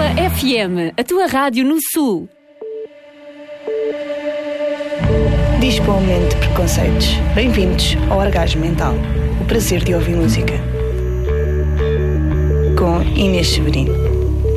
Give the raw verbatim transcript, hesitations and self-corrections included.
Lisboa F M, a tua rádio no Sul. Dispo um momento de preconceitos. Bem-vindos ao Orgasmo Mental. O prazer de ouvir música. Com Inês Severino.